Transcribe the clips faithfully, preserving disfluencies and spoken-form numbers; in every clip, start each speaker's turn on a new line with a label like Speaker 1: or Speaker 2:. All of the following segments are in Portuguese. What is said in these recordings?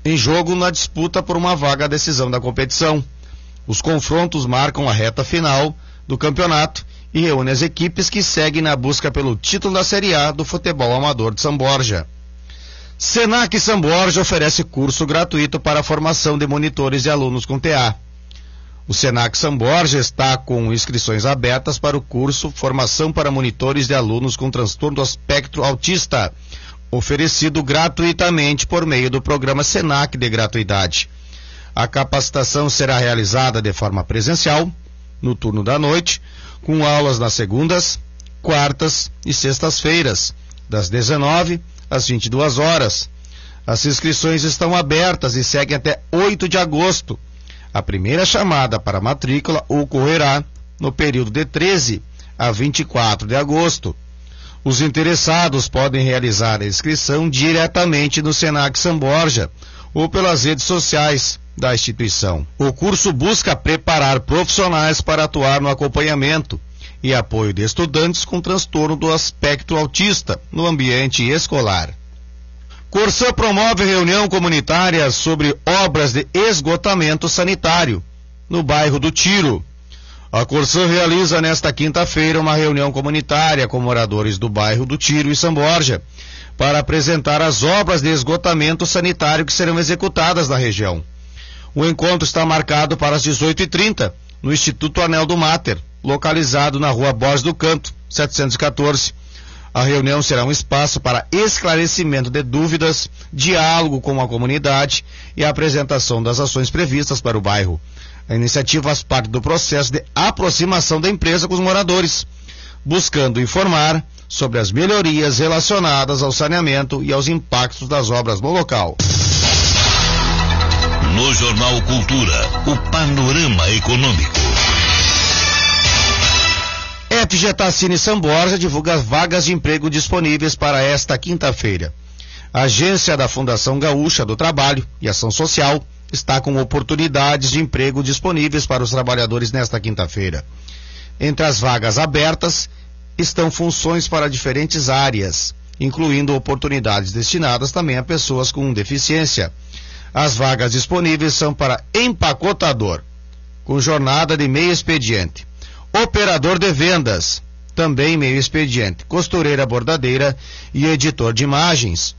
Speaker 1: em jogo na disputa por uma vaga à decisão da competição. Os confrontos marcam a reta final do campeonato e reúnem as equipes que seguem na busca pelo título da Série A do futebol amador de São Borja. Senac São Borja oferece curso gratuito para a formação de monitores e alunos com T A. O Senac São Borja está com inscrições abertas para o curso Formação para Monitores de Alunos com Transtorno do Espectro Autista, oferecido gratuitamente por meio do programa Senac de gratuidade. A capacitação será realizada de forma presencial, no turno da noite, com aulas nas segundas, quartas e sextas-feiras, das dezenove às vinte e duas horas. As inscrições estão abertas e seguem até oito de agosto. A primeira chamada para matrícula ocorrerá no período de treze a vinte e quatro de agosto. Os interessados podem realizar a inscrição diretamente no Senac São Borja ou pelas redes sociais da instituição. O curso busca preparar profissionais para atuar no acompanhamento e apoio de estudantes com transtorno do espectro autista no ambiente escolar. Corsã promove reunião comunitária sobre obras de esgotamento sanitário no bairro do Tiro. A Corsã realiza nesta quinta-feira uma reunião comunitária com moradores do bairro do Tiro e São Borja para apresentar as obras de esgotamento sanitário que serão executadas na região. O encontro está marcado para as dezoito e trinta no Instituto Anel do Mater, localizado na rua Borges do Canto, setecentos e quatorze. A reunião será um espaço para esclarecimento de dúvidas, diálogo com a comunidade e a apresentação das ações previstas para o bairro. A iniciativa faz parte do processo de aproximação da empresa com os moradores, buscando informar sobre as melhorias relacionadas ao saneamento e aos impactos das obras no local.
Speaker 2: No Jornal Cultura, o panorama econômico.
Speaker 1: F G Tassini São Borja divulga vagas de emprego disponíveis para esta quinta-feira. A agência da Fundação Gaúcha do Trabalho e Ação Social está com oportunidades de emprego disponíveis para os trabalhadores nesta quinta-feira. Entre as vagas abertas estão funções para diferentes áreas, incluindo oportunidades destinadas também a pessoas com deficiência. As vagas disponíveis são para empacotador, com jornada de meio expediente, operador de vendas, também meio expediente, costureira bordadeira e editor de imagens.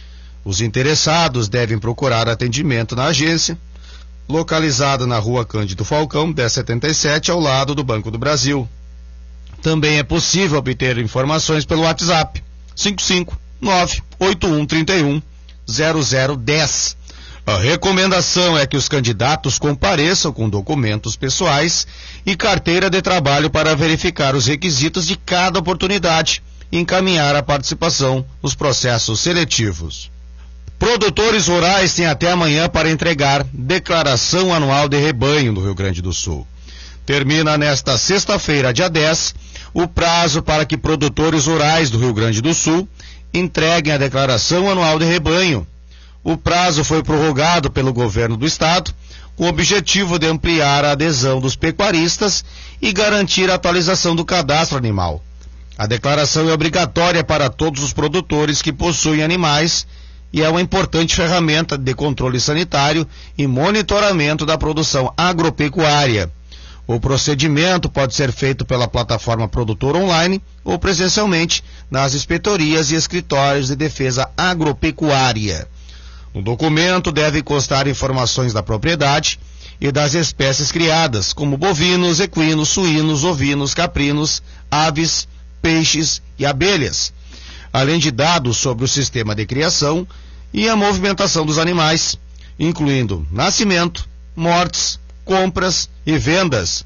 Speaker 1: Os interessados devem procurar atendimento na agência, localizada na rua Cândido Falcão, dez setenta e sete, ao lado do Banco do Brasil. Também é possível obter informações pelo WhatsApp cinco cinco nove oito um três um zero zero um zero. A recomendação é que os candidatos compareçam com documentos pessoais e carteira de trabalho para verificar os requisitos de cada oportunidade e encaminhar a participação nos processos seletivos. Produtores rurais têm até amanhã para entregar declaração anual de rebanho no Rio Grande do Sul. Termina nesta sexta-feira, dia dez, o prazo para que produtores rurais do Rio Grande do Sul entreguem a declaração anual de rebanho. O prazo foi prorrogado pelo governo do estado, com o objetivo de ampliar a adesão dos pecuaristas e garantir a atualização do cadastro animal. A declaração é obrigatória para todos os produtores que possuem animais e é uma importante ferramenta de controle sanitário e monitoramento da produção agropecuária. O procedimento pode ser feito pela plataforma Produtor Online ou presencialmente nas inspetorias e escritórios de defesa agropecuária. No documento deve constar informações da propriedade e das espécies criadas, como bovinos, equinos, suínos, ovinos, caprinos, aves, peixes e abelhas, além de dados sobre o sistema de criação e a movimentação dos animais, incluindo nascimento, mortes, compras e vendas.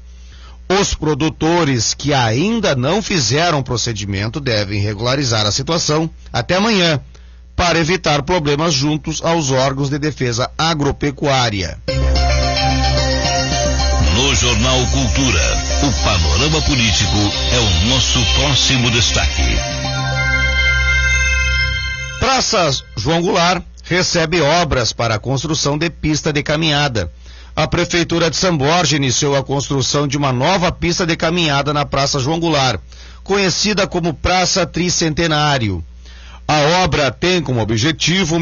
Speaker 1: Os produtores que ainda não fizeram o procedimento devem regularizar a situação até amanhã, para evitar problemas juntos aos órgãos de defesa agropecuária.
Speaker 2: No Jornal Cultura, o panorama político é o nosso próximo destaque.
Speaker 1: Praça João Goulart recebe obras para a construção de pista de caminhada. A Prefeitura de São Borja iniciou a construção de uma nova pista de caminhada na Praça João Goulart, conhecida como Praça Tricentenário. A obra tem como objetivo